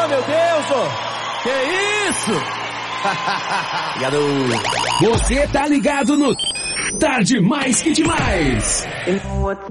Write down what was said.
Oh, meu Deus, oh. Que isso? Você tá ligado no Tarde Mais que Demais.